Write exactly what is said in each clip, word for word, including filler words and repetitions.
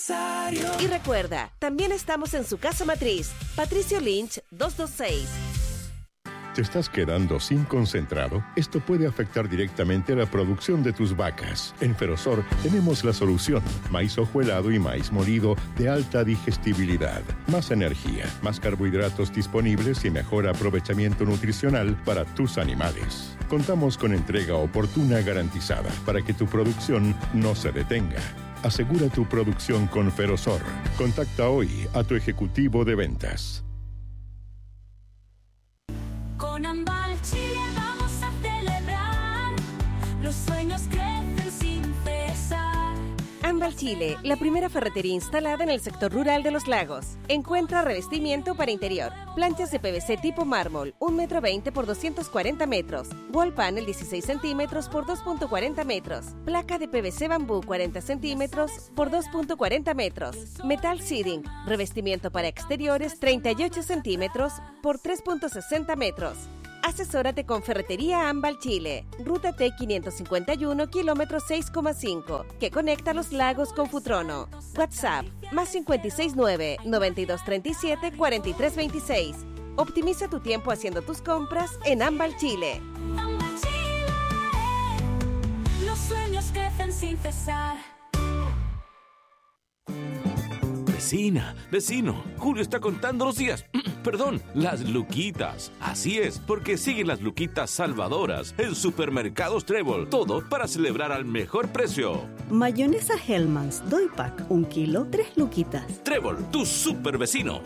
aniversario. Y recuerda, también estamos en su casa matriz, Patricio Lynch doscientos veintiséis. ¿Te estás quedando sin concentrado? Esto puede afectar directamente a la producción de tus vacas. En Ferosor tenemos la solución. Maíz hojuelado y maíz molido de alta digestibilidad. Más energía, más carbohidratos disponibles y mejor aprovechamiento nutricional para tus animales. Contamos con entrega oportuna garantizada para que tu producción no se detenga. Asegura tu producción con Ferosor. Contacta hoy a tu ejecutivo de ventas. Con Ambal Chile vamos a celebrar, los sueños crecen sin cesar. Ambal Chile, la primera ferretería instalada en el sector rural de Los Lagos. Encuentra revestimiento para interior, planchas de P V C tipo mármol, un metro veinte por doscientos cuarenta metros, wall panel dieciséis centímetros por dos punto cuarenta metros, placa de P V C bambú cuarenta centímetros por dos punto cuarenta metros, metal seating, revestimiento para exteriores treinta y ocho centímetros por tres punto sesenta metros. Asesórate con Ferretería Ambal Chile, Ruta T quinientos cincuenta y uno, kilómetro seis coma cinco, que conecta Los Lagos con Futrono. WhatsApp, más cinco seis nueve, nueve dos tres siete, cuatro tres dos seis. Optimiza tu tiempo haciendo tus compras en Ambal Chile. Ambal Chile, los sueños crecen sin cesar. Vecina, vecino, Julio está contando los días. Perdón, las luquitas. Así es, porque siguen las luquitas salvadoras en Supermercados Trébol. Todo para celebrar al mejor precio. Mayonesa Hellmann's, doy pack, un kilo, tres luquitas. Trébol, tu super vecino.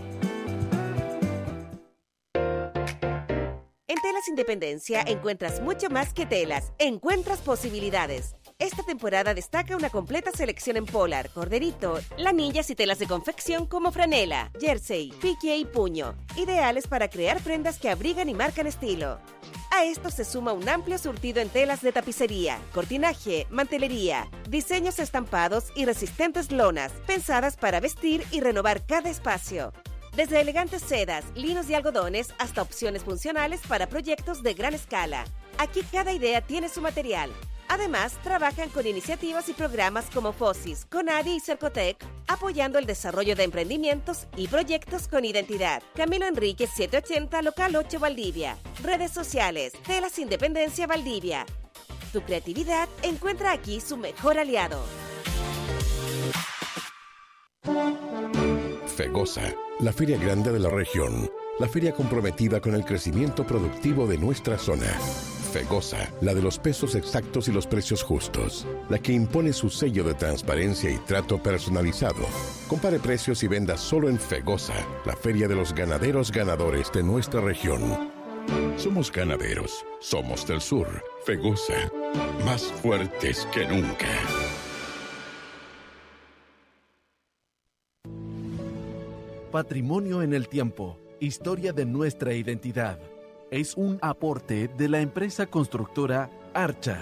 En Telas Independencia encuentras mucho más que telas. Encuentras posibilidades. Esta temporada destaca una completa selección en polar, corderito, lanillas y telas de confección como franela, jersey, pique y puño, ideales para crear prendas que abrigan y marcan estilo. A esto se suma un amplio surtido en telas de tapicería, cortinaje, mantelería, diseños estampados y resistentes lonas, pensadas para vestir y renovar cada espacio. Desde elegantes sedas, linos y algodones hasta opciones funcionales para proyectos de gran escala. Aquí cada idea tiene su material. Además, trabajan con iniciativas y programas como FOSIS, CONADI y Cercotec, apoyando el desarrollo de emprendimientos y proyectos con identidad. Camilo Enríquez setecientos ochenta, local ocho, Valdivia. Redes sociales, Telas Independencia Valdivia. Tu creatividad encuentra aquí su mejor aliado. Fegosa, la feria grande de la región. La feria comprometida con el crecimiento productivo de nuestra zona. Fegosa, la de los pesos exactos y los precios justos. La que impone su sello de transparencia y trato personalizado. Compare precios y venda solo en Fegosa, la feria de los ganaderos ganadores de nuestra región. Somos ganaderos, somos del sur. Fegosa, más fuertes que nunca. Patrimonio en el tiempo. Historia de nuestra identidad. Es un aporte de la empresa constructora Archa.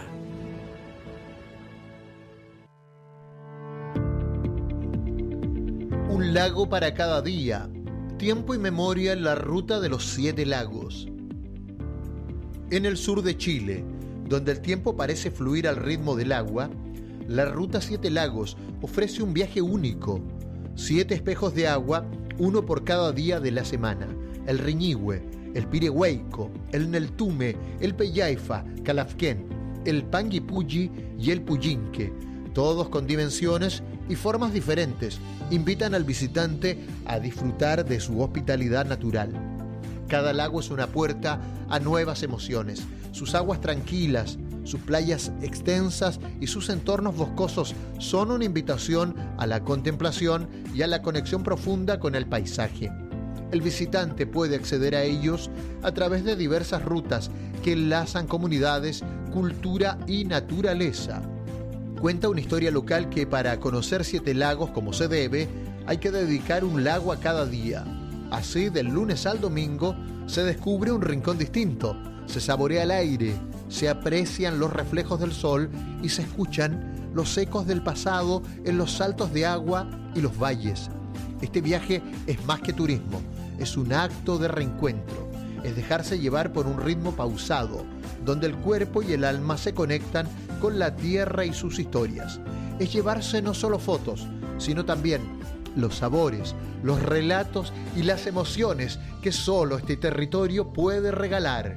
Un lago para cada día. Tiempo y memoria en la ruta de los siete lagos. En el sur de Chile, donde el tiempo parece fluir al ritmo del agua, la ruta Siete Lagos ofrece un viaje único. Siete espejos de agua, uno por cada día de la semana. El Riñihue, el Pirehueico, el Neltume, el Peyaifa, Calafquén, el Panguipulli y el Puyinque, todos con dimensiones y formas diferentes, invitan al visitante a disfrutar de su hospitalidad natural. Cada lago es una puerta a nuevas emociones. Sus aguas tranquilas, sus playas extensas y sus entornos boscosos son una invitación a la contemplación y a la conexión profunda con el paisaje. El visitante puede acceder a ellos a través de diversas rutas que enlazan comunidades, cultura y naturaleza. Cuenta una historia local que para conocer Siete Lagos como se debe, hay que dedicar un lago a cada día. Así, del lunes al domingo, se descubre un rincón distinto, se saborea el aire, se aprecian los reflejos del sol y se escuchan los ecos del pasado en los saltos de agua y los valles. Este viaje es más que turismo, es un acto de reencuentro, es dejarse llevar por un ritmo pausado, donde el cuerpo y el alma se conectan con la tierra y sus historias. Es llevarse no solo fotos, sino también los sabores, los relatos y las emociones que solo este territorio puede regalar.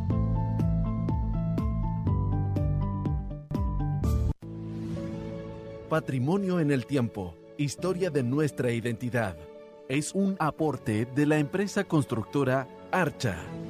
Patrimonio en el tiempo, historia de nuestra identidad. Es un aporte de la empresa constructora Archa.